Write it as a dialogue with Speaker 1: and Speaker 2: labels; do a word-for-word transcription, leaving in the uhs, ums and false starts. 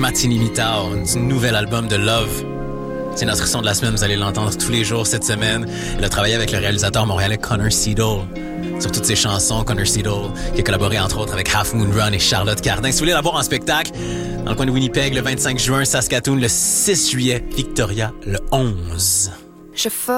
Speaker 1: Matini Town, du nouvel album de Love. C'est notre son de la semaine, vous allez l'entendre tous les jours cette semaine. Elle a travaillé avec le réalisateur montréalais Connor Seidel sur toutes ses chansons. Connor Seidel qui a collaboré entre autres avec Half Moon Run et Charlotte Cardin. Si vous voulez la voir en spectacle, dans le coin de Winnipeg le vingt-cinq juin, Saskatoon le six juillet, Victoria le onze.
Speaker 2: Je